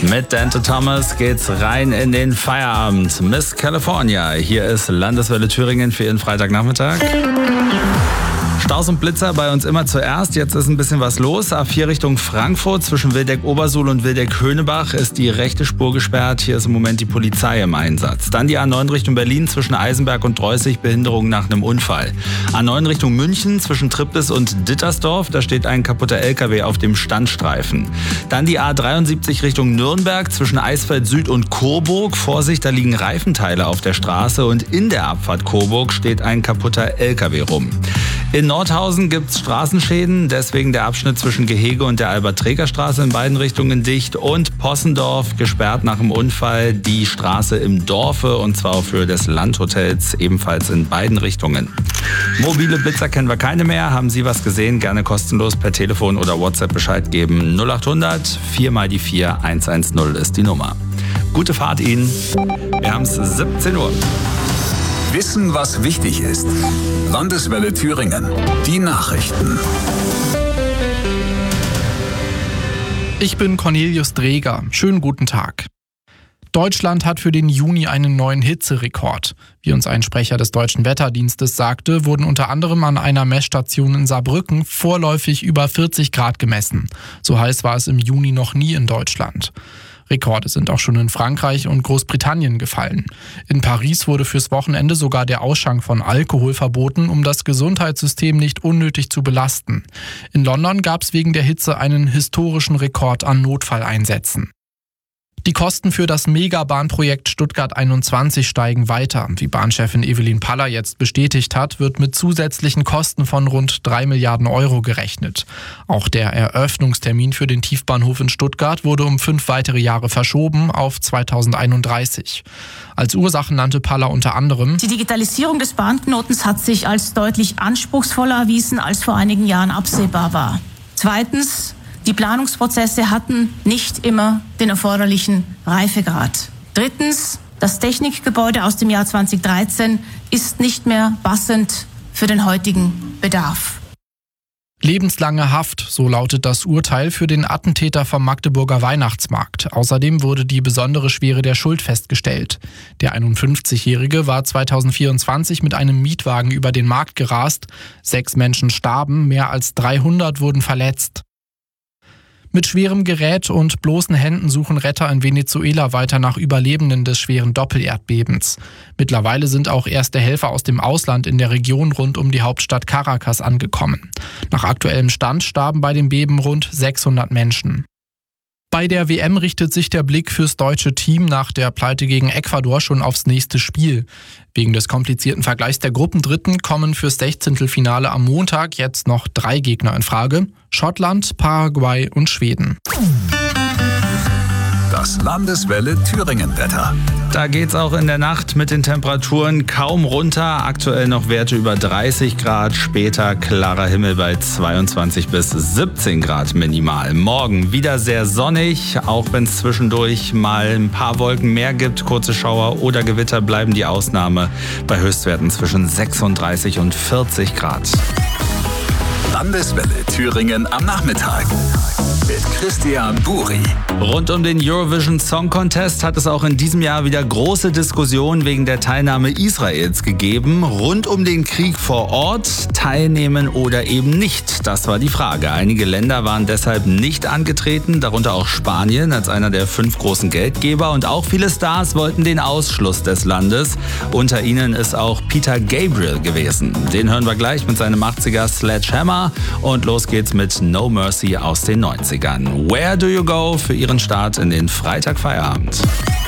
Mit Dante Thomas geht's rein in den Feierabend. Miss California, hier ist Landeswelle Thüringen für Ihren Freitagnachmittag. Staus und Blitzer bei uns immer zuerst. Jetzt ist ein bisschen was los. A4 Richtung Frankfurt zwischen Wildeck-Obersuhl und Wildeck-Höhnebach ist die rechte Spur gesperrt. Hier ist im Moment die Polizei im Einsatz. Dann die A9 Richtung Berlin zwischen Eisenberg und Dreußig, Behinderung nach einem Unfall. A9 Richtung München zwischen Trippes und Dittersdorf, da steht ein kaputter LKW auf dem Standstreifen. Dann die A73 Richtung Nürnberg zwischen Eisfeld Süd und Coburg. Vorsicht, da liegen Reifenteile auf der Straße und in der Abfahrt Coburg steht ein kaputter LKW rum. In Nordhausen gibt's Straßenschäden, deswegen der Abschnitt zwischen Gehege und der Albert-Träger-Straße in beiden Richtungen dicht und Possendorf gesperrt nach dem Unfall die Straße im Dorfe und zwar auf Höhe des Landhotels ebenfalls in beiden Richtungen. Mobile Blitzer kennen wir keine mehr. Haben Sie was gesehen? Gerne kostenlos per Telefon oder WhatsApp Bescheid geben. 0800 4 mal die 4 110 ist die Nummer. Gute Fahrt Ihnen. Wir haben's 17 Uhr. Wissen, was wichtig ist. Landeswelle Thüringen. Die Nachrichten. Ich bin Cornelius Dreger. Schönen guten Tag. Deutschland hat für den Juni einen neuen Hitzerekord. Wie uns ein Sprecher des Deutschen Wetterdienstes sagte, wurden unter anderem an einer Messstation in Saarbrücken vorläufig über 40 Grad gemessen. So heiß war es im Juni noch nie in Deutschland. Rekorde sind auch schon in Frankreich und Großbritannien gefallen. In Paris wurde fürs Wochenende sogar der Ausschank von Alkohol verboten, um das Gesundheitssystem nicht unnötig zu belasten. In London gab es wegen der Hitze einen historischen Rekord an Notfalleinsätzen. Die Kosten für das Megabahnprojekt Stuttgart 21 steigen weiter. Wie Bahnchefin Evelyn Paller jetzt bestätigt hat, wird mit zusätzlichen Kosten von rund 3 Milliarden Euro gerechnet. Auch der Eröffnungstermin für den Tiefbahnhof in Stuttgart wurde um 5 weitere Jahre verschoben auf 2031. Als Ursachen nannte Paller unter anderem: Die Digitalisierung des Bahnknotens hat sich als deutlich anspruchsvoller erwiesen, als vor einigen Jahren absehbar war. Zweitens: Die Planungsprozesse hatten nicht immer den erforderlichen Reifegrad. Drittens: Das Technikgebäude aus dem Jahr 2013 ist nicht mehr passend für den heutigen Bedarf. Lebenslange Haft, so lautet das Urteil für den Attentäter vom Magdeburger Weihnachtsmarkt. Außerdem wurde die besondere Schwere der Schuld festgestellt. Der 51-Jährige war 2024 mit einem Mietwagen über den Markt gerast. 6 Menschen starben, mehr als 300 wurden verletzt. Mit schwerem Gerät und bloßen Händen suchen Retter in Venezuela weiter nach Überlebenden des schweren Doppelerdbebens. Mittlerweile sind auch erste Helfer aus dem Ausland in der Region rund um die Hauptstadt Caracas angekommen. Nach aktuellem Stand starben bei dem Beben rund 600 Menschen. Bei der WM richtet sich der Blick fürs deutsche Team nach der Pleite gegen Ecuador schon aufs nächste Spiel. Wegen des komplizierten Vergleichs der Gruppendritten kommen fürs 16. am Montag jetzt noch 3 Gegner in Frage: Schottland, Paraguay und Schweden. Das Landeswelle Thüringen-Wetter. Da geht's auch in der Nacht mit den Temperaturen kaum runter. Aktuell noch Werte über 30 Grad, später klarer Himmel bei 22 bis 17 Grad minimal. Morgen wieder sehr sonnig, auch wenn es zwischendurch mal ein paar Wolken mehr gibt. Kurze Schauer oder Gewitter bleiben die Ausnahme bei Höchstwerten zwischen 36 und 40 Grad. Landeswelle Thüringen am Nachmittag mit Christian Buri. Rund um den Eurovision Song Contest hat es auch in diesem Jahr wieder große Diskussionen wegen der Teilnahme Israels gegeben. Rund um den Krieg vor Ort, teilnehmen oder eben nicht, das war die Frage. Einige Länder waren deshalb nicht angetreten, darunter auch Spanien als einer der 5 großen Geldgeber. Und auch viele Stars wollten den Ausschluss des Landes. Unter ihnen ist auch Peter Gabriel gewesen. Den hören wir gleich mit seinem 80er Sledgehammer. Und los geht's mit No Mercy aus den 90ern. Where do you go für Ihren Start in den Freitagfeierabend?